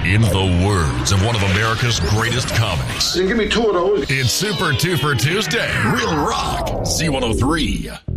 In the words of one of America's greatest comics, Give me two of those. it's Super Tuesday. Real rock. Z103.